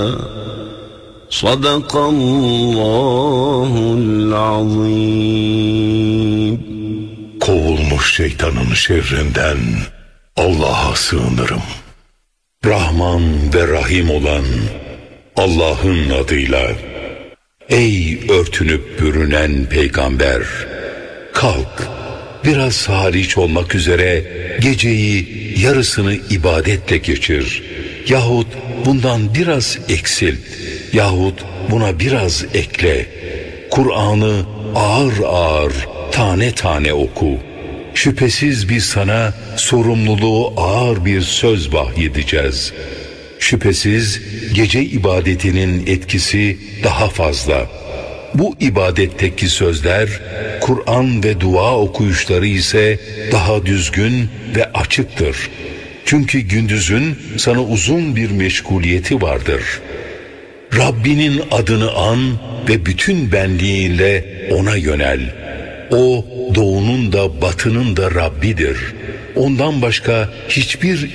Sadakallahul azim. Kovulmuş şeytanın şerrinden Allah'a sığınırım. Rahman ve Rahim olan Allah'ın adıyla. Ey örtünüp bürünen peygamber! Kalk, biraz hariç olmak üzere geceyi yarısını ibadetle geçir. Yahut bundan biraz eksilt, yahut buna biraz ekle. Kur'an'ı ağır ağır, tane tane oku. Şüphesiz biz sana sorumluluğu ağır bir söz vahyedeceğiz. Şüphesiz gece ibadetinin etkisi daha fazla. Bu ibadetteki sözler, Kur'an ve dua okuyuşları ise daha düzgün ve açıktır. Çünkü gündüzün sana uzun bir meşguliyeti vardır. Rabbinin adını an ve bütün benliğinle ona yönel. O doğunun da batının da Rabbidir. Ondan başka hiçbir